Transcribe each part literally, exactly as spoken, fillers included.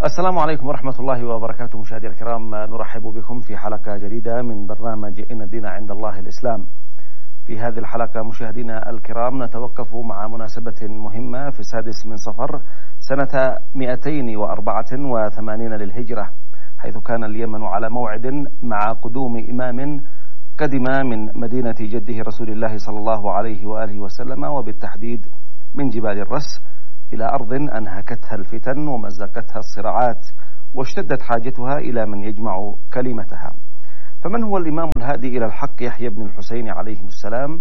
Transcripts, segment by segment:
السلام عليكم ورحمة الله وبركاته. مشاهدينا الكرام، نرحب بكم في حلقة جديدة من برنامج إن الدين عند الله الإسلام. في هذه الحلقة مشاهدينا الكرام نتوقف مع مناسبة مهمة في السادس من صفر سنة مئتين وأربعة وثمانين للهجرة، حيث كان اليمن على موعد مع قدوم إمام قدم من مدينة جده رسول الله صلى الله عليه وآله وسلم، وبالتحديد من جبال الرس، إلى أرض أنهكتها الفتن ومزقتها الصراعات واشتدت حاجتها إلى من يجمع كلمتها. فمن هو الإمام الهادي إلى الحق يحيى بن الحسين عليه السلام؟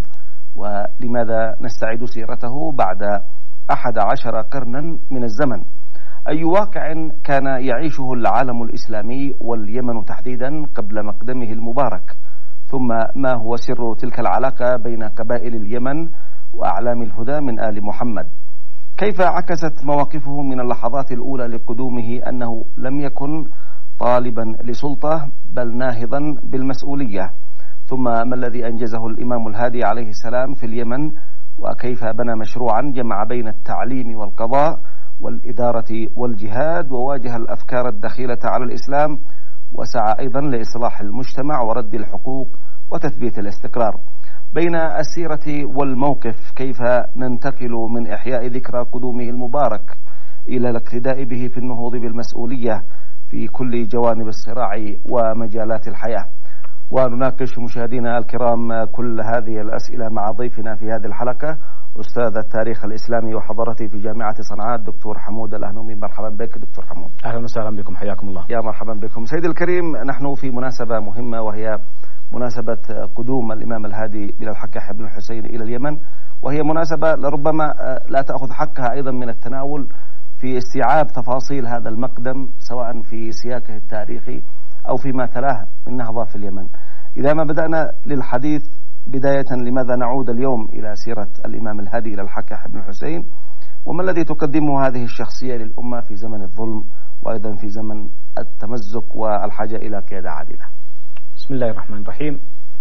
ولماذا نستعيد سيرته بعد أحد عشر قرنا من الزمن؟ أي واقع كان يعيشه العالم الإسلامي واليمن تحديدا قبل مقدمه المبارك؟ ثم ما هو سر تلك العلاقة بين قبائل اليمن وأعلام الهدى من آل محمد؟ كيف عكست مواقفه من اللحظات الأولى لقدومه أنه لم يكن طالبا لسلطة بل ناهضا بالمسؤولية؟ ثم ما الذي أنجزه الإمام الهادي عليه السلام في اليمن؟ وكيف بنى مشروعا جمع بين التعليم والقضاء والإدارة والجهاد، وواجه الأفكار الدخيلة على الإسلام، وسعى أيضا لإصلاح المجتمع ورد الحقوق وتثبيت الاستقرار؟ بين السيرة والموقف كيف ننتقل من إحياء ذكرى قدومه المبارك إلى الاقتداء به في النهوض بالمسؤولية في كل جوانب الصراع ومجالات الحياة؟ ونناقش مشاهدينا الكرام كل هذه الأسئلة مع ضيفنا في هذه الحلقة، أستاذ التاريخ الإسلامي وحضارته في جامعة صنعاء الدكتور حمود الأهنومي. مرحبا بك دكتور حمود. أهلا وسهلا بكم، حياكم الله. يا مرحبا بكم سيدي الكريم. نحن في مناسبة مهمة، وهي مناسبة قدوم الإمام الهادي إلى الحق يحيى بن الحسين إلى اليمن، وهي مناسبة لربما لا تأخذ حقها أيضا من التناول في استيعاب تفاصيل هذا المقدم، سواء في سياقه التاريخي أو فيما تلاه من نهضة في اليمن. إذا ما بدأنا للحديث بداية، لماذا نعود اليوم إلى سيرة الإمام الهادي إلى الحق يحيى بن الحسين؟ وما الذي تقدمه هذه الشخصية للأمة في زمن الظلم وأيضا في زمن التمزق والحاجة إلى قيادة عادلة؟ بسم الله الرحمن الرحيم.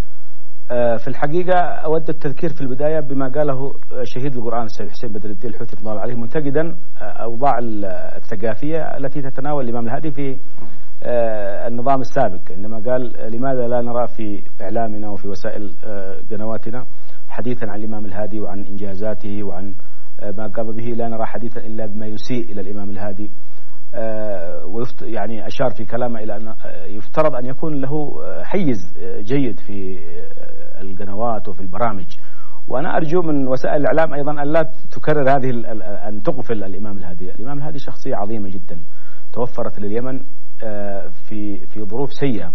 في الحقيقة أود التذكير في البداية بما قاله شهيد القرآن السيد حسين بدر الدين الحوثي رضي الله عليه، منتقدا أوضاع الثقافية التي تتناول الإمام الهادي في النظام السابق، عندما قال: لماذا لا نرى في إعلامنا وفي وسائل قنواتنا حديثا عن الإمام الهادي وعن إنجازاته وعن ما قام به، لا نرى حديثا إلا بما يسيء إلى الإمام الهادي. يعني أشار في كلامه إلى أن يفترض أن يكون له حيز جيد في القنوات وفي البرامج، وأنا أرجو من وسائل الإعلام أيضا أن لا تكرر هذه، أن تغفل الإمام الهادي. الإمام الهادي شخصية عظيمة جدا توفرت لليمن في في ظروف سيئة،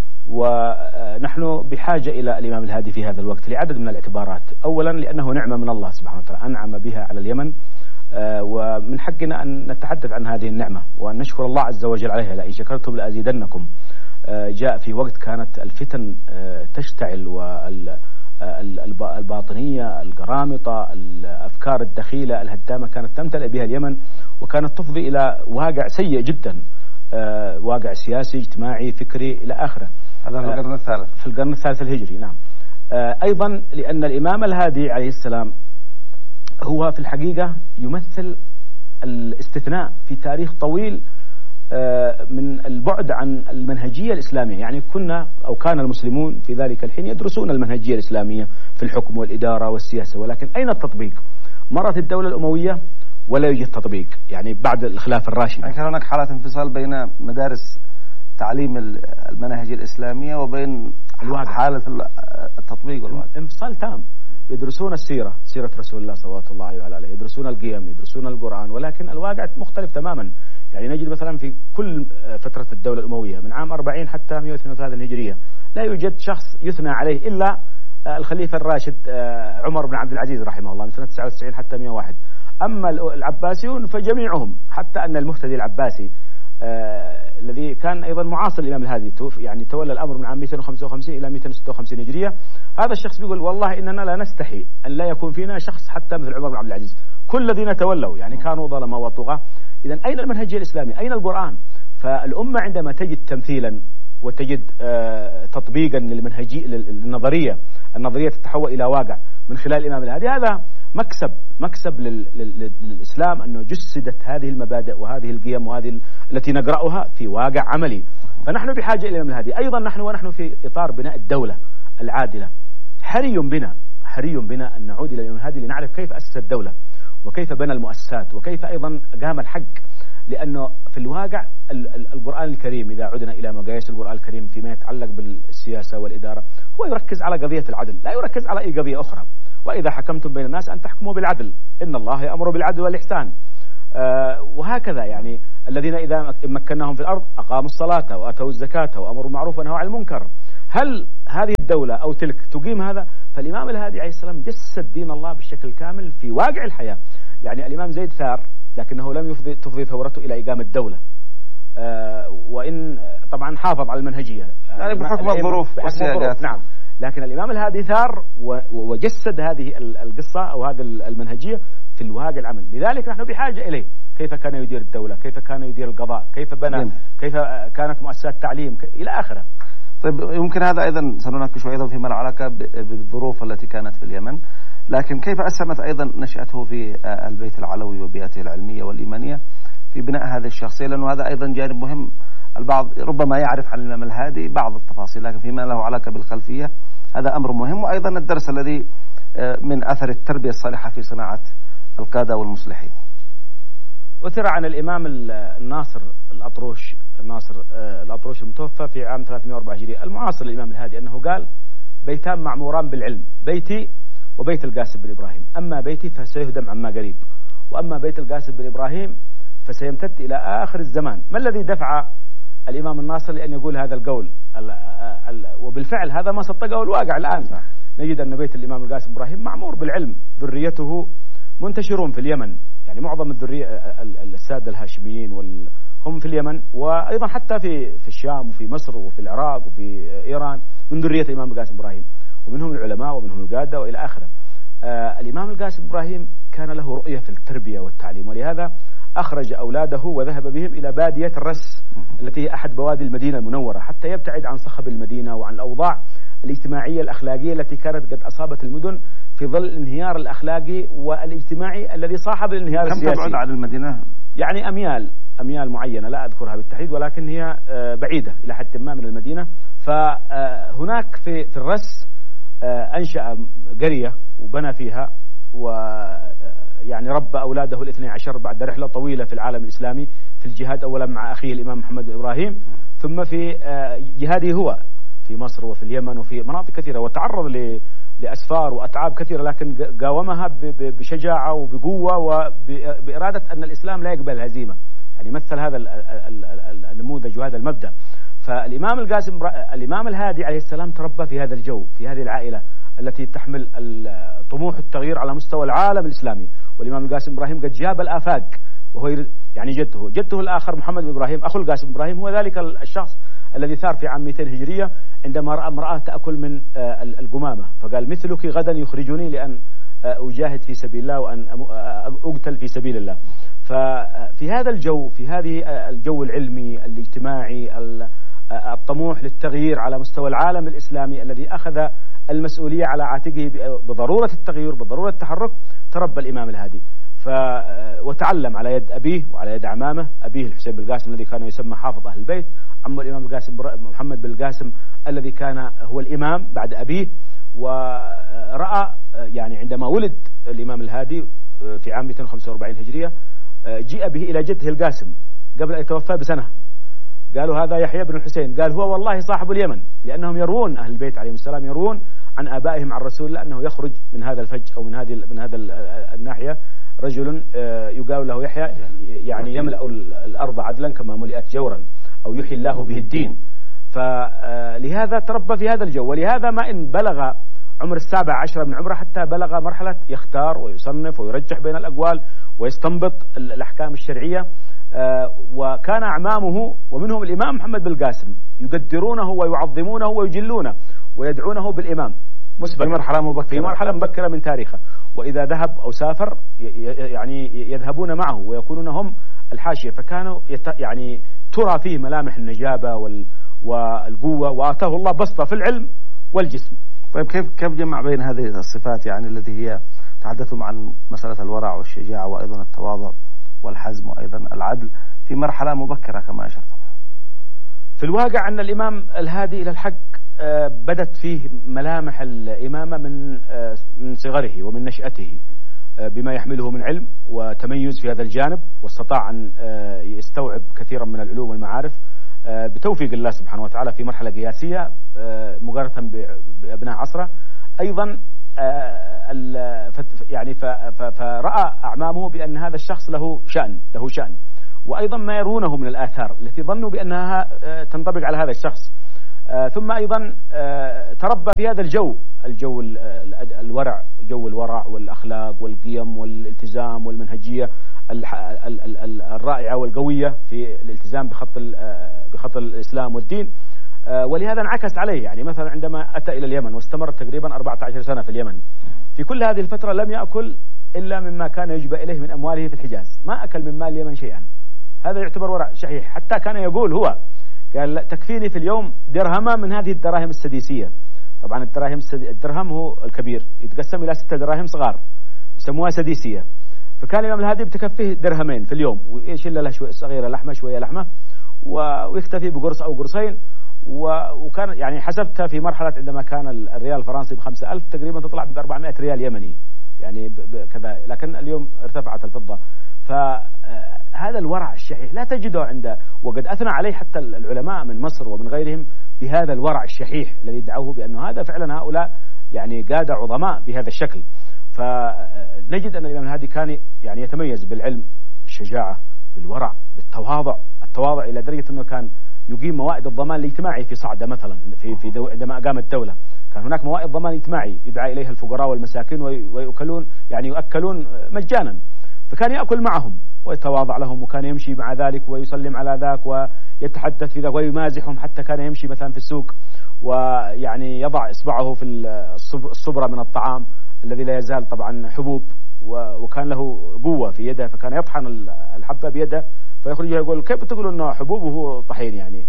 ونحن بحاجة إلى الإمام الهادي في هذا الوقت لعدد من الاعتبارات. أولا لأنه نعمة من الله سبحانه وتعالى أنعم بها على اليمن، ومن حقنا أن نتحدث عن هذه النعمة وأن نشكر الله عز وجل عليها. لئن شكرتم لأزيدنكم. جاء في وقت كانت الفتن تشتعل، والباطنية، القرامطة، الأفكار الدخيلة الهدامة كانت تمتلئ بها اليمن، وكانت تفضي إلى واقع سيء جدا، واقع سياسي اجتماعي فكري إلى آخره. هذا في القرن الثالث في القرن الثالث الهجري. نعم. أيضا لأن الإمام الهادي عليه السلام هو في الحقيقة يمثل الاستثناء في تاريخ طويل من البعد عن المنهجية الإسلامية. يعني كنا أو كان المسلمون في ذلك الحين يدرسون المنهجية الإسلامية في الحكم والإدارة والسياسة، ولكن أين التطبيق؟ مرت الدولة الأموية ولا يوجد تطبيق، يعني بعد الخلافة الراشدة. يعني كان هناك حالة انفصال بين مدارس تعليم المناهج الإسلامية وبين الواقع، حالة التطبيق والواقع. انفصال تام. يدرسون السيرة، سيرة رسول الله صلوات الله عليه وعلى آله، يدرسون القيم، يدرسون القرآن، ولكن الواقع مختلف تماما. يعني نجد مثلا في كل فترة الدولة الأموية من عام أربعين حتى مئة واثنين وثلاثين الهجرية لا يوجد شخص يثنى عليه إلا الخليفة الراشد عمر بن عبد العزيز رحمه الله من سنة تسعة وتسعين حتى مئة وواحد. أما العباسيون فجميعهم، حتى أن المهتدي العباسي آه الذي كان أيضا معاصر الإمام الهادي، يعني تولى الأمر من عام مئتين وخمسة وخمسين إلى مئتين وستة وخمسين هجرية. هذا الشخص بيقول: والله إننا لا نستحي أن لا يكون فينا شخص حتى مثل عمر بن عبد العزيز، كل الذين تولوا يعني كانوا ظلمة وطغاة. إذن أين المنهجية الإسلامية؟ أين القرآن؟ فالأمة عندما تجد تمثيلا وتجد آه تطبيقا للمنهجية للنظرية النظرية تتحول إلى واقع من خلال الإمام الهادي. هذا مكسب مكسب لل... لل... للإسلام أنه جسدت هذه المبادئ وهذه القيم وهذه التي نقرأها في واقع عملي. فنحن بحاجة إلى الإمام الهادي. أيضا نحن ونحن في إطار بناء الدولة العادلة حري بنا حري بنا أن نعود إلى الإمام الهادي لنعرف كيف أسس الدولة وكيف بنى المؤسسات وكيف أيضا قام الحق. لأنه في الواقع القرآن الكريم إذا عدنا إلى مقاييس القرآن الكريم فيما يتعلق بالسياسة والإدارة هو يركز على قضية العدل، لا يركز على أي قضية أخرى. وإذا حكمتم بين الناس أن تحكموا بالعدل، إن الله يأمر بالعدل والإحسان. آه وهكذا يعني الذين إذا مكناهم في الأرض أقاموا الصلاة وآتوا الزكاة وأمروا بالمعروف ونهوا عن المنكر. هل هذه الدولة أو تلك تقيم هذا؟ فالإمام الهادي عليه السلام جسد دين الله بالشكل الكامل في واقع الحياة. يعني الإمام زيد ثار لكنه لم يفضي تفضي ثورته إلى إقامة الدولة، آه وإن طبعا حافظ على المنهجية يعني بحكم الظروف والسياقات. نعم، لكن الإمام الهادي ثار وجسد هذه القصة أو هذه المنهجية في الواقع العمل. لذلك نحن بحاجة إليه. كيف كان يدير الدولة، كيف كان يدير القضاء، كيف بنى جميل. كيف كانت مؤسسات التعليم إلى آخره. طيب يمكن هذا أيضا سنناقش أيضا فيما له علاقة بالظروف التي كانت في اليمن، لكن كيف أسهمت أيضا نشأته في البيت العلوي وبيئته العلمية والإيمانية في بناء هذه الشخصية، لأنه هذا أيضا جانب مهم. البعض ربما يعرف عن الإمام الهادي بعض التفاصيل، لكن فيما له علاقة بالخلفية هذا أمر مهم. وأيضا الدرس الذي من أثر التربية الصالحة في صناعة القادة والمصلحين. أثر عن الإمام الناصر الأطروش الناصر الأطروش المتوفى في عام ثلاثمائة وأربعة هجري المعاصر للإمام الهادي أنه قال: بيتان معموران بالعلم، بيتي وبيت القاسم بن إبراهيم، أما بيتي فسيهدم عما قريب، وأما بيت القاسم بن إبراهيم فسيمتد إلى آخر الزمان. ما الذي دفع الإمام الناصر لأن يقول هذا القول؟ وبالفعل هذا ما صدقه الواقع الآن. نجد أن بيت الإمام القاسم بن إبراهيم معمور بالعلم، ذريته منتشرون في اليمن، يعني معظم الذرية السادة الهاشميين وال هم في اليمن، وأيضا حتى في في الشام وفي مصر وفي العراق وفي إيران من ذرية الإمام القاسم بن إبراهيم، ومنهم العلماء ومنهم القادة وإلى آخره. آه الإمام القاسم بن إبراهيم كان له رؤية في التربية والتعليم، ولهذا أخرج أولاده وذهب بهم إلى بادية الرس التي هي أحد بوادي المدينة المنورة، حتى يبتعد عن صخب المدينة وعن الأوضاع الاجتماعية الأخلاقية التي كانت قد أصابت المدن في ظل الانهيار الأخلاقي والاجتماعي الذي صاحب الانهيار السياسي. كم تبعد عن المدينة؟ يعني أميال أميال معينة لا أذكرها بالتحديد، ولكن هي بعيدة إلى حد ما من المدينة. فهناك في في الرس أنشأ قرية وبنى فيها، ويعني ربى أولاده الاثني عشر بعد رحلة طويلة في العالم الإسلامي في الجهاد، أولا مع أخيه الإمام محمد بن إبراهيم، ثم في جهاده هو في مصر وفي اليمن وفي مناطق كثيرة، وتعرض ل لأسفار وأتعاب كثيرة، لكن قاومها بشجاعة وبقوة وبإرادة أن الإسلام لا يقبل الهزيمة. يعني مثل هذا النموذج وهذا المبدأ. فالإمام القاسم الإمام الهادي عليه السلام تربى في هذا الجو، في هذه العائلة التي تحمل طموح التغيير على مستوى العالم الإسلامي. والإمام القاسم إبراهيم قد جاب الآفاق، وهو يعني جده جده الآخر محمد بن إبراهيم أخو القاسم إبراهيم هو ذلك الشخص الذي ثار في عام مئتين هجرية عندما رأى امرأة تأكل من القمامة، فقال: مثلك غدا يخرجوني لأن أجاهد في سبيل الله وأن أقتل في سبيل الله. ففي هذا الجو، في هذه الجو العلمي الاجتماعي الطموح للتغيير على مستوى العالم الإسلامي الذي أخذ المسؤولية على عاتقه بضرورة التغيير بضرورة التحرك، تربى الإمام الهادي. ف وتعلم على يد أبيه وعلى يد عمامه، أبيه الحسين بن القاسم الذي كان يسمى حافظ أهل البيت، عمه الإمام القاسم محمد بن القاسم الذي كان هو الإمام بعد أبيه. ورأى يعني عندما ولد الإمام الهادي في عام مئتين وخمسة وأربعين هجرية جيء به إلى جده القاسم قبل أن يتوفى بسنة، قالوا: هذا يحيى بن الحسين. قال: هو والله صاحب اليمن، لأنهم يروون أهل البيت عليهم السلام يروون عن آبائهم عن رسول الله أنه يخرج من هذا الفج أو من هذه من هذا الناحية رجل يقال له يحيى، يعني يملأ الأرض عدلا كما ملئت جورا، أو يحيي الله به الدين. فلهذا تربى في هذا الجو، ولهذا ما إن بلغ عمر السابع عشر من عمره حتى بلغ مرحلة يختار ويصنف ويرجح بين الأقوال ويستنبط الأحكام الشرعية. وكان أعمامه ومنهم الإمام محمد بن القاسم يقدرونه ويعظمونه ويجلونه ويدعونه بالإمام في مرحلة مبكرة في مرحلة مبكرة من تاريخه. وإذا ذهب أو سافر يعني يذهبون معه ويكونون هم الحاشية. فكانوا يعني ترى فيه ملامح النجابة والقوة، وآتاه الله بسطة في العلم والجسم. طيب كيف كيف جمع بين هذه الصفات يعني التي هي تحدثوا عن مسألة الورع والشجاعة وأيضا التواضع والحزم وأيضا العدل في مرحلة مبكرة كما أشرتم؟ في الواقع أن الإمام الهادي إلى الحق بدت فيه ملامح الإمامة من من صغره ومن نشأته، بما يحمله من علم وتميز في هذا الجانب، واستطاع أن يستوعب كثيرا من العلوم والمعارف بتوفيق الله سبحانه وتعالى في مرحلة قياسية مقارنة بأبناء عصره. أيضا يعني فرأى أعمامه بأن هذا الشخص له شأن له شأن وأيضا ما يرونه من الآثار التي ظنوا بأنها تنطبق على هذا الشخص. ثم أيضا تربى في هذا الجو الجو الورع، جو الورع والأخلاق والقيم والالتزام والمنهجية الرائعة والقوية في الالتزام بخط بخط الإسلام والدين. ولهذا انعكس عليه، يعني مثلا عندما أتى إلى اليمن واستمر تقريبا أربعة عشر سنة في اليمن، في كل هذه الفترة لم يأكل إلا مما كان يجبى إليه من أمواله في الحجاز، ما أكل من مال اليمن شيئا. هذا يعتبر ورع شحيح، حتى كان يقول هو قال تكفيني في اليوم درهما من هذه الدراهم السديسية. طبعا الدراهم الدرهم هو الكبير يتقسم إلى ستة دراهم صغار يسموها سديسية، فكان الإمام الهادي بتكفيه درهمين في اليوم، ويشيل له شوية صغيرة لحمة شوية لحمة ويكتفي بقرص أو قرصين. وكان يعني حسبتها في مرحلة عندما كان الريال الفرنسي بخمسة ألف تقريبا تطلع بأربعمائة ريال يمني يعني كذا، لكن اليوم ارتفعت الفضة. فهذا الورع الشحيح لا تجده عنده، وقد أثنى عليه حتى العلماء من مصر ومن غيرهم بهذا الورع الشحيح الذي دعوه بأنه هذا فعلا هؤلاء يعني قادة عظماء بهذا الشكل. فنجد أن الإمام الهادي كان يعني يتميز بالعلم، بالشجاعة، بالورع، بالتواضع، التواضع إلى درجة أنه كان يقيم موائد الضمان الاجتماعي في صعدة مثلا في في دو... عندما أقامت الدولة كان هناك موائد ضمان اجتماعي يدعى إليها الفقراء والمساكين ويؤكلون يعني يؤكلون مجانا، فكان يأكل معهم ويتواضع لهم، وكان يمشي مع ذلك ويسلم على ذاك ويتحدث في ذاك ويمازحهم، حتى كان يمشي مثلا في السوق ويعني يضع إصبعه في الصبرة من الطعام الذي لا يزال طبعا حبوب، وكان له قوة في يده، فكان يطحن الحبة بيده فيخرجها يقول كيف تقولوا انه حبوب وهو طحين يعني.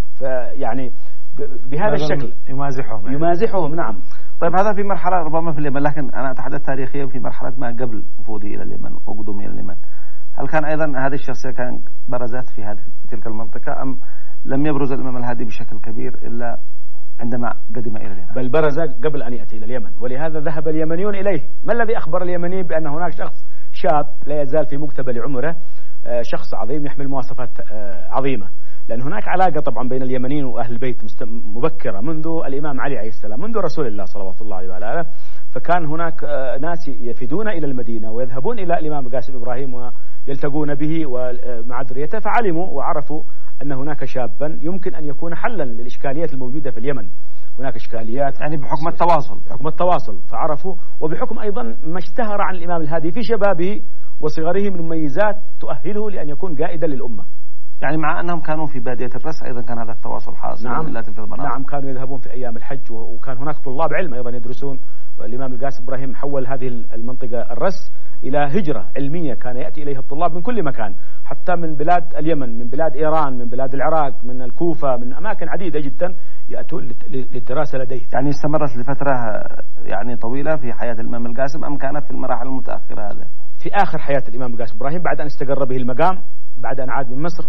فيعني بهذا الشكل يمازحهم يعني. يمازحهم نعم. طيب هذا في مرحلة ربما في اليمن، لكن أنا أتحدث تاريخيا في مرحلة ما قبل وفوده إلى اليمن وقدومه إلى اليمن. هل كان أيضا هذه الشخصية كان برزت في هذه في تلك المنطقة، أم لم يبرز الإمام الهادي بشكل كبير إلا عندما قدم إلى اليمن؟ بل برز قبل أن يأتي إلى اليمن، ولهذا ذهب اليمنيون إليه. ما الذي أخبر اليمنيين بأن هناك شخص شاب لا يزال في مقتبل عمره، شخص عظيم يحمل مواصفات عظيمة؟ لأن هناك علاقة طبعا بين اليمنيين وأهل البيت مبكرة منذ الإمام علي عليه السلام، منذ رسول الله صلوات الله عليه وآله. فكان هناك ناس يفدون إلى المدينة ويذهبون إلى الإمام القاسم إبراهيم ويلتقون به ومع ذريته، فعلموا وعرفوا أن هناك شابا يمكن أن يكون حلا للإشكاليات الموجودة في اليمن. هناك إشكاليات يعني بحكم التواصل بحكم التواصل فعرفوا، وبحكم أيضا ما اشتهر عن الإمام الهادي في شبابه وصغره من مميزات تؤهله لأن يكون قائدا للأمة. يعني مع أنهم كانوا في بادية الرس أيضا كان هذا التواصل حاصل. نعم. نعم كانوا يذهبون في أيام الحج، وكان هناك طلاب علم أيضا يدرسون. والإمام القاسم إبراهيم حول هذه المنطقة الرس إلى هجرة علمية، كان يأتي إليها الطلاب من كل مكان، حتى من بلاد اليمن، من بلاد إيران، من بلاد العراق، من الكوفة، من أماكن عديدة جدا يأتون للدراسة لديه. يعني استمرت لفترة يعني طويلة في حياة الإمام القاسم، أم كانت في المراحل المتأخرة؟ هذا في آخر حياة الإمام القاسم إبراهيم بعد أن استقر به المقام، بعد أن عاد من مصر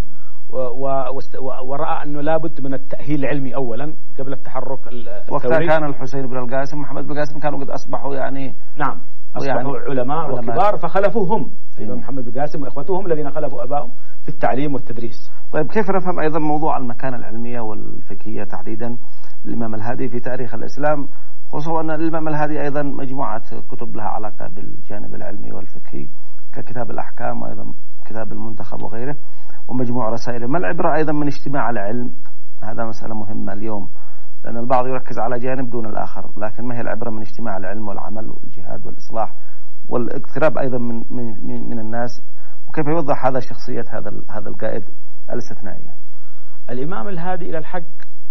و و ورأى أنه لابد من التأهيل العلمي أولا قبل التحرك الثوري. وقتها كان الحسين بن القاسم محمد بن القاسم كانوا قد أصبحوا يعني نعم أصبحوا يعني علماء, علماء وكبار، فخلفوهم الإمام محمد بن القاسم وإخوتهم الذين خلفوا أبائهم في التعليم والتدريس. طيب كيف نفهم أيضا موضوع المكانة العلمية والفقهية تحديدا للإمام الهادي في تاريخ الإسلام، خصوصا أن الإمام الهادي أيضا مجموعة كتب لها علاقة بالجانب العلمي والفقهي ككتاب الأحكام وأيضا كتاب المنتخب وغيره ومجموع رسائل. ما العبرة أيضا من اجتماع العلم؟ هذا مسألة مهمة اليوم، لأن البعض يركز على جانب دون الآخر، لكن ما هي العبرة من اجتماع العلم والعمل والجهاد والإصلاح والاقتراب أيضا من من من الناس، وكيف يوضح هذا شخصية هذا هذا القائد الاستثنائية؟ الإمام الهادي إلى الحق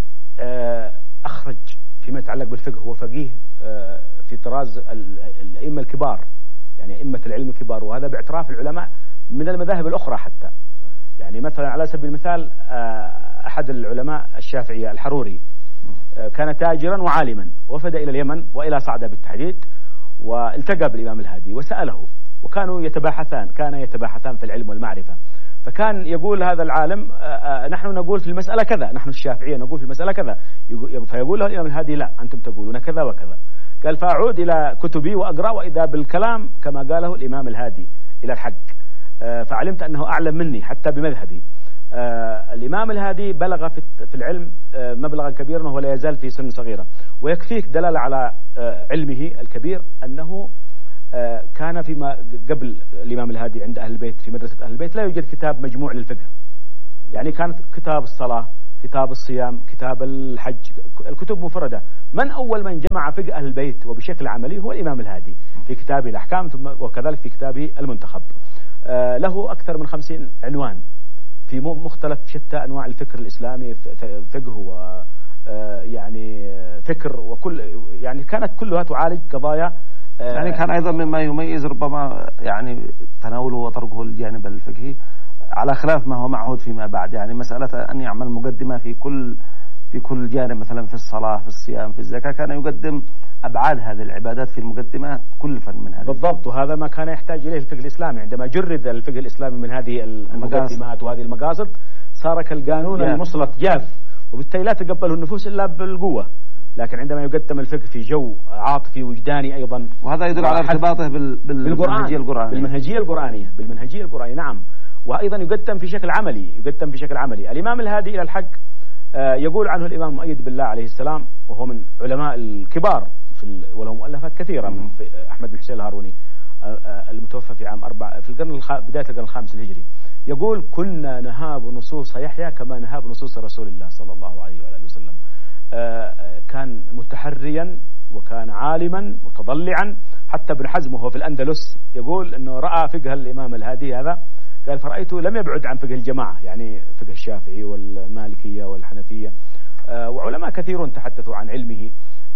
أخرج فيما يتعلق بالفقه، هو فقيه في طراز الأئمة الكبار، يعني أئمة العلم الكبار، وهذا باعتراف العلماء من المذاهب الأخرى حتى. يعني مثلا على سبيل المثال أحد العلماء الشافعية الحروري كان تاجرا وعالما، وفد إلى اليمن وإلى صعدة بالتحديد، والتقى بالإمام الهادي وسأله، وكانوا يتباحثان كان يتباحثان في العلم والمعرفة. فكان يقول هذا العالم نحن نقول في المسألة كذا، نحن الشافعية نقول في المسألة كذا، فيقول له الإمام الهادي لا، أنتم تقولون كذا وكذا. قال فأعود إلى كتبي وأقرأ، وإذا بالكلام كما قاله الإمام الهادي إلى الحق، فعلمت أنه أعلم مني حتى بمذهبي. الإمام الهادي بلغ في العلم مبلغا كبيرا وهو لا يزال في سن صغيرة، ويكفيك دلالة على علمه الكبير أنه كان فيما قبل الإمام الهادي عند أهل البيت في مدرسة أهل البيت لا يوجد كتاب مجموع للفقه، يعني كانت كتاب الصلاة، كتاب الصيام، كتاب الحج، الكتب مفردة. من أول من جمع فقه أهل البيت وبشكل عملي هو الإمام الهادي في كتابه الأحكام، ثم وكذلك في كتابه المنتخب. له أكثر من خمسين عنوان في مختلف شتى أنواع الفكر الإسلامي، فقه و يعني فكر وكل، يعني كانت كلها تعالج قضايا. يعني كان أيضا مما يميز ربما يعني تناوله وطرقه الجانب الفقهي على خلاف ما هو معهود فيما بعد، يعني مسألة أن يعمل مقدمة في كل في كل جانب، مثلا في الصلاة، في الصيام، في الزكاة، كان يقدم أبعاد هذه العبادات في المقدمة كل فن من هذه. بالضبط، وهذا ما كان يحتاج إليه الفقه الإسلامي. عندما جرد الفقه الإسلامي من هذه المقدمات وهذه المقاصد صار كالقانون المسلط جاف، وبالتالي لا تقبله النفوس إلا بالقوة. لكن عندما يقدم الفقه في جو عاطفي وجداني أيضا، وهذا يدل على ارتباطه بال... بالمنهجية القرآنية بالمنهجية القرآنية بالمنهجية القرآنية نعم. وأيضا يقدم في شكل عملي يقدم في شكل عملي. الإمام الهادي إلى الحق يقول عنه الإمام المؤيد بالله عليه السلام، وهو من علماء الكبار في ال... وله مؤلفات كثيرة من أحمد بن حسين الهاروني المتوفى في عام أربع في القرن الخ... بداية القرن الخامس الهجري، يقول كنا نهاب نصوص يحيى كما نهاب نصوص رسول الله صلى الله عليه وآله وسلم. كان متحريا وكان عالما متضلعا. حتى ابن حزم وهو في الأندلس يقول أنه رأى فقه الإمام الهادي هذا، قال فرأيته لم يبعد عن فقه الجماعة، يعني فقه الشافعي والمالكية والحنفية، وعلماء كثيرون تحدثوا عن علمه.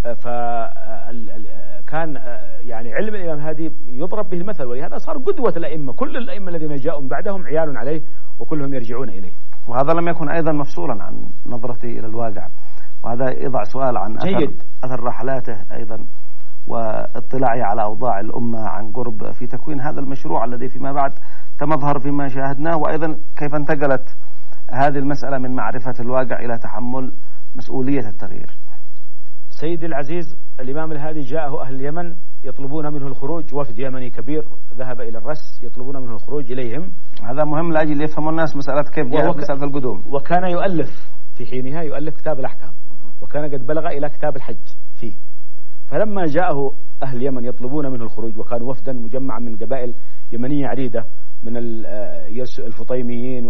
فكان يعني علم الإمام الهادي يضرب به المثل، ولهذا صار قدوة الأئمة. كل الأئمة الذين جاءوا من بعدهم عيال عليه وكلهم يرجعون إليه. وهذا لم يكن أيضا مفصولا عن نظرته إلى الواقع، وهذا يضع سؤال عن أثر, أثر رحلاته أيضا واطلاعه على أوضاع الأمة عن قرب في تكوين هذا المشروع الذي فيما بعد تمظهر فيما شاهدناه، وأيضا كيف انتقلت هذه المسألة من معرفة الواقع إلى تحمل مسؤولية التغيير. سيدي العزيز، الإمام الهادي جاءه أهل اليمن يطلبون منه الخروج، وفد يمني كبير ذهب إلى الرس يطلبون منه الخروج إليهم. هذا مهم لأجل يفهم الناس مسألة كيف جاءت مسألة القدوم. وكان يؤلف في حينها يؤلف كتاب الأحكام، وكان قد بلغ إلى كتاب الحج فيه. فلما جاءه أهل اليمن يطلبون منه الخروج، وكانوا وفدا مجمعا من قبائل يمنية عديدة من الفطيميين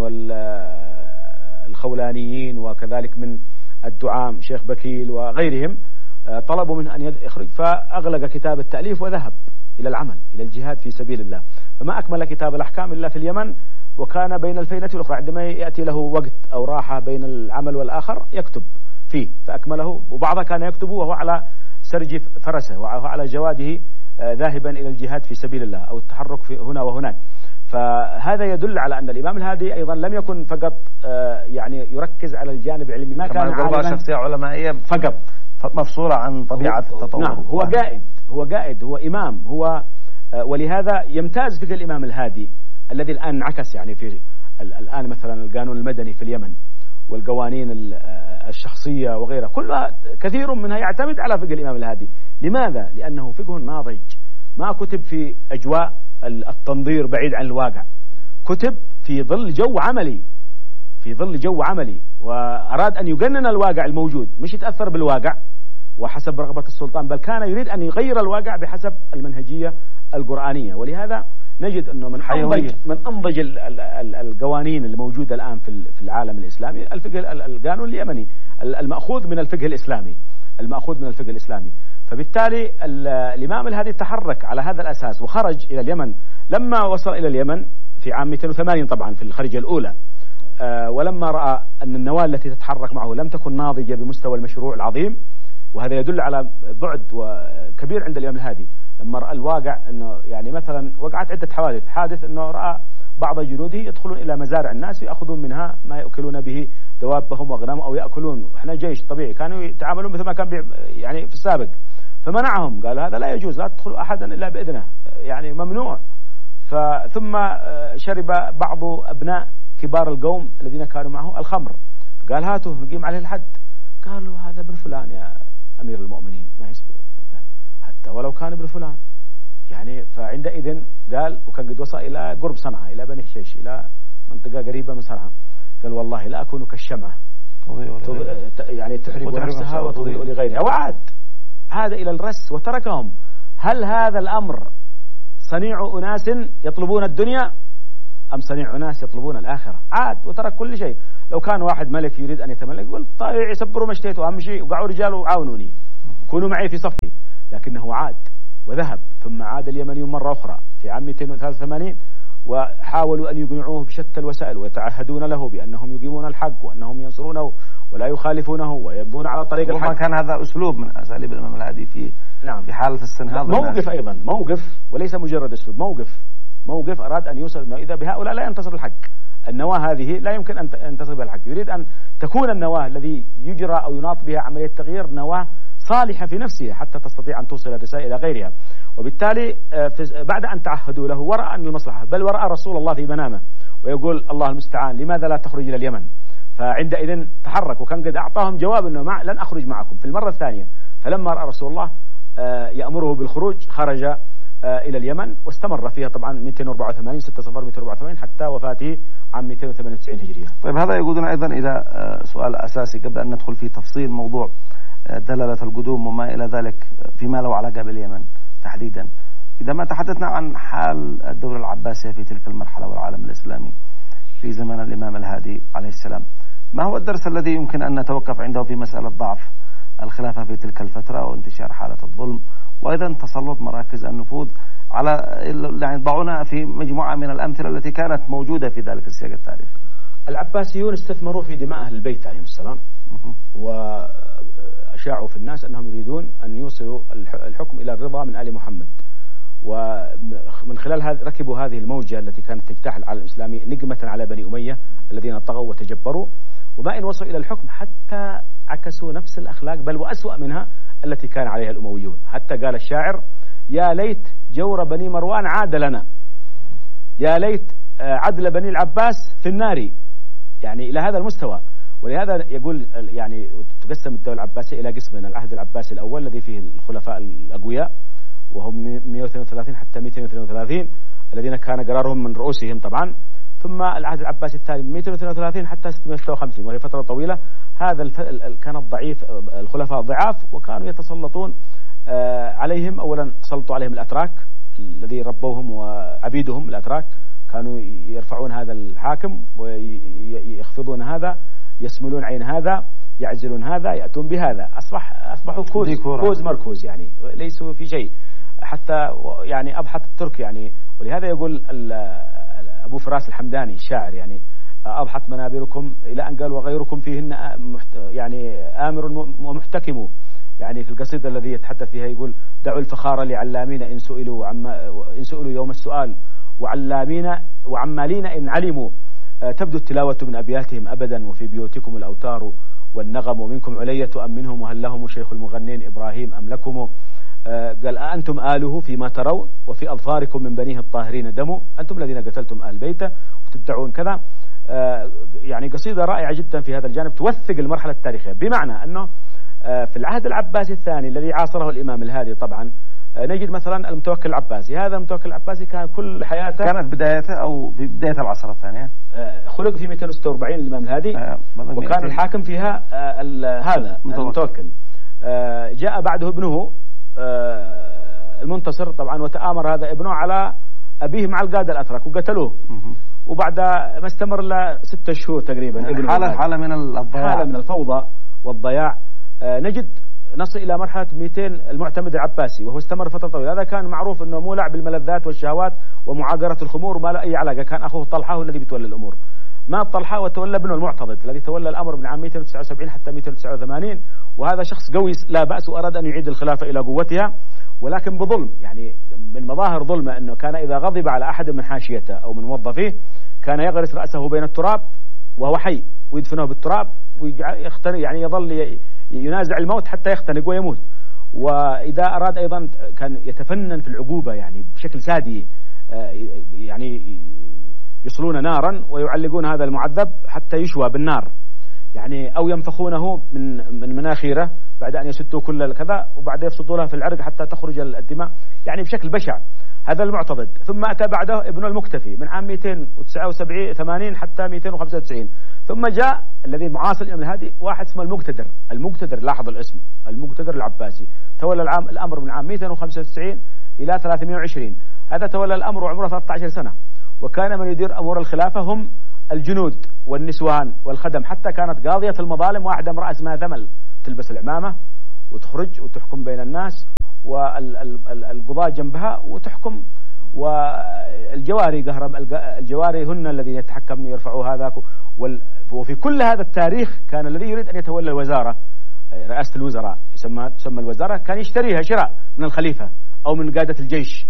والخولانيين وكذلك من الدعام شيخ بكيل وغيرهم، طلبوا منه أن يخرج، فأغلق كتاب التأليف وذهب إلى العمل إلى الجهاد في سبيل الله. فما أكمل كتاب الأحكام إلا في اليمن، وكان بين الفينة والأخرى عندما يأتي له وقت أو راحة بين العمل والآخر يكتب فيه فأكمله. وبعضها كان يكتب وهو على سرج فرسه وهو على جواده ذاهبا إلى الجهاد في سبيل الله أو التحرك في هنا وهناك. فهذا يدل على أن الإمام الهادي أيضا لم يكن فقط يعني يركز على الجانب العلمي، ما كان عالما شخصية علمائية فقط مفصولة عن طبيعة التطور. نعم، هو قائد هو قائد هو إمام هو، ولهذا يمتاز فقه الإمام الهادي الذي الآن انعكس يعني في الآن مثلا القانون المدني في اليمن والقوانين الشخصية وغيرها، كلها كثير منها يعتمد على فقه الإمام الهادي. لماذا؟ لأنه فقه ناضج، ما كتب في أجواء التنظير بعيد عن الواقع، كتب في ظل جو عملي في ظل جو عملي وأراد أن يقنن الواقع الموجود، مش يتأثر بالواقع وحسب رغبة السلطان، بل كان يريد أن يغير الواقع بحسب المنهجية القرآنية. ولهذا نجد أنه من أنضج من أنضج القوانين الموجودة الآن في العالم الإسلامي الفقه القانون اليمني المأخوذ من الفقه الإسلامي المأخوذ من الفقه الإسلامي. فبالتالي الإمام الهادي تحرك على هذا الأساس وخرج إلى اليمن. لما وصل إلى اليمن في عام مئتين وثمانين طبعا في الخرجة الأولى، ولما رأى أن النواة التي تتحرك معه لم تكن ناضجة بمستوى المشروع العظيم، وهذا يدل على بعد كبير عند الإمام الهادي. لما رأى الواقع أنه يعني مثلا وقعت عدة حوادث، حادث أنه رأى بعض جنوده يدخلون إلى مزارع الناس يأخذون منها ما يأكلون به دوابهم وأغنامهم أو يأكلون، إحنا جيش طبيعي كانوا يتعاملون مثل ما كان يعني في السابق، فمنعهم قال هذا لا يجوز، لا تدخل أحدا إلا بإذنه، يعني ممنوع. ثم شرب بعض أبناء كبار القوم الذين كانوا معه الخمر، قال هاتوا نقيم عليه الحد، قالوا هذا ابن فلان يا أمير المؤمنين ما يسبق، قال حتى ولو كان ابن فلان يعني. فعندئذ قال، وكان قد وصل إلى قرب صنعاء إلى بني حشيش إلى منطقة قريبة من صنعاء، قال والله لا أكون كالشمعة يعني تحرق نفسها وتضيء لغيرها، وعاد عاد إلى الرس وتركهم. هل هذا الأمر صنيع أناس يطلبون الدنيا أم صنيع أناس يطلبون الآخرة؟ عاد وترك كل شيء. لو كان واحد ملك يريد أن يتملك يقول طيب سبروا ما اشتيتوا، أهم شيء وقعوا رجال وعاونوني كونوا معي في صفي، لكنه عاد وذهب. ثم عاد اليمنيون مرة أخرى في عام مئتين وثلاثة وثمانين وحاولوا أن يقنعوه بشتى الوسائل ويتعهدون له بأنهم يقيمون الحق وأنهم ينصرونه ولا يخالفونه ويمضون على طريق الحق. كان هذا أسلوب من أساليب الإمام الهادي في نعم. في حالة السنهاض، موقف أيضا، موقف وليس مجرد أسلوب، موقف موقف أراد أن يوصل أنه إذا بهؤلاء لا ينتصر الحق، النواة هذه لا يمكن أن ينتصر بها الحق، يريد أن تكون النواة الذي يجرى أو يناط بها عملية تغيير نواة صالحة في نفسها حتى تستطيع أن توصل الرسالة إلى غيرها. وبالتالي بعد أن تعهدوا له ورأى أن المصلحة، بل ورأى رسول الله في منامه ويقول الله المستعان لماذا لا تخرج إلى اليمن، فعندئذ تحرك، وكان قد أعطاهم جواب أنه مع لن أخرج معكم في المرة الثانية. فلما رأى رسول الله يأمره بالخروج خرج إلى اليمن واستمر فيها طبعا مئتين وأربعة وثمانين ستة صفر مئتين وأربعة وثمانين حتى وفاته عام مئتين وثمانية وتسعين هجرية. طيب هذا يقودنا أيضا إلى سؤال أساسي قبل أن ندخل في تفصيل موضوع دلالة القدوم وما إلى ذلك فيما له علاقة باليمن تحديدا. إذا ما تحدثنا عن حال الدولة العباسية في تلك المرحلة والعالم الإسلامي في زمن الإمام الهادي عليه السلام، ما هو الدرس الذي يمكن أن نتوقف عنده في مسألة ضعف الخلافة في تلك الفترة وانتشار حالة الظلم وأيضا تسلط مراكز النفوذ على، يعني ضعونا في مجموعة من الأمثلة التي كانت موجودة في ذلك السياق التاريخي؟ العباسيون استثمروا في دماء أهل البيت عليهم السلام، وأشاعوا في الناس أنهم يريدون أن يوصلوا الحكم إلى الرضا من آل محمد، ومن خلال هذا ركبوا هذه الموجة التي كانت تجتاح العالم الإسلامي نقمة على بني أمية الذين طغوا وتجبروا، وما إن وصلوا إلى الحكم حتى عكسوا نفس الأخلاق بل وأسوأ منها التي كان عليها الأمويون. حتى قال الشاعر يا ليت جور بني مروان عاد لنا، يا ليت عدل بني العباس في النار، يعني إلى هذا المستوى. ولهذا يقول يعني تقسم الدولة العباسية إلى قسمين: العهد العباسي الأول الذي فيه الخلفاء الأقوياء وهم مئة واثنين وثلاثين حتى مئتين واثنين وثلاثين الذين كان قرارهم من رؤوسهم طبعا، ثم العهد العباسي الثاني من مئتين واثنين وثلاثين حتى ستمئة وستة وخمسين وهي فترة طويلة. هذا الف... كان الضعيف الخلفاء ضعاف وكانوا يتسلطون عليهم. أولا تسلطوا عليهم الأتراك الذي ربوهم وعبيدهم الأتراك، كانوا يرفعون هذا الحاكم ويخفضون هذا، يسملون عين هذا، يعزلون هذا، يأتون بهذا، أصبح أصبحوا كوز كوز مركوز، يعني ليسوا في شيء. حتى يعني أضحت الترك يعني، ولهذا يقول أبو فراس الحمداني الشاعر يعني أضحت منابركم إلى أن قال وغيركم فيهن يعني آمر ومحتكم، يعني في القصيدة الذي يتحدث فيها يقول دعوا الفخار لعلامين إن سئلوا عما إن سئلوا يوم السؤال وعلامين وعمالين إن علموا، تبدو التلاوة من أبياتهم أبدا وفي بيوتكم الأوتار والنغم، ومنكم علية أم منهم وهل لهم شيخ المغنين إبراهيم أم لكم، قال أنتم آله فيما ترون وفي أظفاركم من بنيه الطاهرين دم، أنتم الذين قتلتم أهل بيته وتدعون كذا. يعني قصيدة رائعة جدا في هذا الجانب توثق المرحلة التاريخية، بمعنى أنه في العهد العباسي الثاني الذي عاصره الإمام الهادي طبعا نجد مثلا المتوكل العباسي. هذا المتوكل العباسي كان كل حياته، كانت بدايته أو في بداية العصر الثاني، خلق في مئتين وستة وأربعين الإمام الهادي وكان الحاكم فيها هذا المتوكل. جاء بعده ابنه المنتصر طبعا وتآمر هذا ابنه على أبيه مع القادة الأتراك وقتلوه، وبعد ما استمر له ستة شهور تقريبا يعني حالة حالة من الضياع، حالة من الفوضى والضياع. نجد نصل إلى مرحلة مئتين المعتمد العباسي وهو استمر فترة طويلة. هذا كان معروف أنه مولع بالملذات والشهوات ومعاقرة الخمور وما له أي علاقة. كان أخوه طلحة هو الذي بيتولى الأمور، ما طلحة وتولى ابنه المعتضد الذي تولى الأمر من عام مئتين وتسعة وسبعين حتى مئتين وتسعة وثمانين، وهذا شخص قوي لا بأس وأراد أن يعيد الخلافة إلى قوتها ولكن بظلم. يعني من مظاهر ظلمه أنه كان إذا غضب على أحد من حاشيته أو من موظفيه كان يغرس رأسه بين التراب وهو حي ويدفنه بالتراب ويختنق، يعني يظل ينازع الموت حتى يختنق ويموت. وإذا أراد أيضا كان يتفنن في العقوبة يعني بشكل سادي، يعني يصلون نارا ويعلقون هذا المعذب حتى يشوى بالنار، يعني أو ينفخونه من من مناخيره بعد أن يسدوا كل كذا وبعد يفسدوا لها في العرق حتى تخرج الدماء، يعني بشكل بشع. هذا المعتضد. ثم أتى بعده ابن المكتفي من عام مئتين وتسعة وثمانين حتى مئتين وخمسة وتسعين. ثم جاء الذي معاصر الإمام الهادي واحد اسمه المقتدر. المقتدر، لاحظ الاسم، المقتدر العباسي، تولى العام الأمر من عام مئتين وخمسة وتسعين إلى ثلاثمئة وعشرين. هذا تولى الأمر وعمره ثلاثة عشر سنة، وكان من يدير أمور الخلافة هم الجنود والنسوان والخدم، حتى كانت قاضية المظالم واحدة امرأة اسمها ثمل، تلبس العمامة وتخرج وتحكم بين الناس، والقضاة جنبها وتحكم، والجواري قهرم الجواري هن الذين يتحكمن يرفعوا هذاك. وفي كل هذا التاريخ كان الذي يريد أن يتولى الوزارة، رئاسة الوزراء يسمى تسمى الوزارة، كان يشتريها شراء من الخليفة أو من قادة الجيش،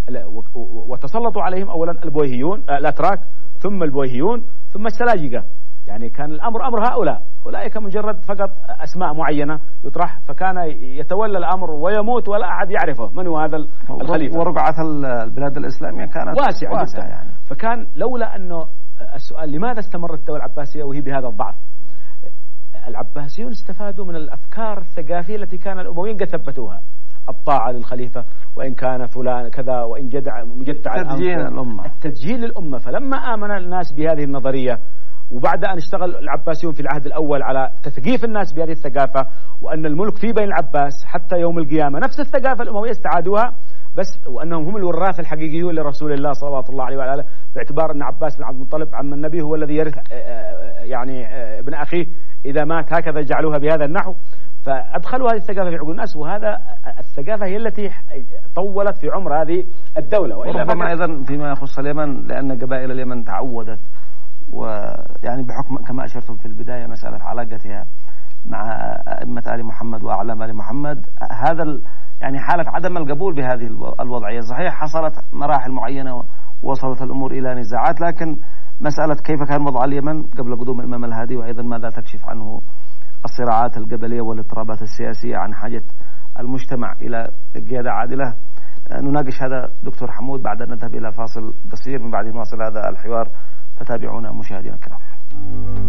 وتسلطوا عليهم أولا البويهيون الأتراك، ثم البويهيون، ثم السلاجقة. يعني كان الأمر أمر هؤلاء، أولئك مجرد فقط أسماء معينة يطرح، فكان يتولى الأمر ويموت ولا أحد يعرفه من هو هذا الخليفة. ورقعة البلاد الإسلامية كانت واسعة, واسعة يعني. فكان لولا أنه السؤال لماذا استمرت الدولة العباسية وهي بهذا الضعف؟ العباسيون استفادوا من الأفكار الثقافية التي كان الأمويين قد ثبتوها، الطاعة للخليفة وإن كان فلان كذا وإن جدع مجدع تدجين الأمة، التدجين للأمة. فلما آمن الناس بهذه النظرية، وبعد أن اشتغل العباسيون في العهد الأول على تثقيف الناس بهذه الثقافة، وأن الملك في بين العباس حتى يوم القيامة، نفس الثقافة الأموية استعادوها، بس وأنهم هم الوراث الحقيقيون لرسول الله صلوات الله عليه وعلى آله، باعتبار أن عباس بن عبد المطلب عم النبي هو الذي يرث يعني ابن أخيه إذا مات، هكذا جعلوها بهذا النحو. فأدخلوا هذه الثقافة في عقول الناس، وهذا الثقافة هي التي طولت في عمر هذه الدولة. وربما أيضا فيما يخص اليمن، لأن قبائل اليمن تعودت، ويعني بحكم كما أشرتم في البداية مسألة علاقتها مع أئمة آل محمد وأعلام آل محمد، هذا يعني حالة عدم القبول بهذه الوضعية. صحيح حصلت مراحل معينة ووصلت الأمور إلى نزاعات، لكن مسألة كيف كان وضع اليمن قبل قدوم الإمام الهادي، وأيضا ماذا تكشف عنه الصراعات القبلية والاضطرابات السياسية عن حاجة المجتمع إلى قيادة عادلة، نناقش هذا دكتور حمود بعد أن نذهب إلى فاصل قصير، من بعد نواصل هذا الحوار، فتابعونا مشاهدينا الكرام.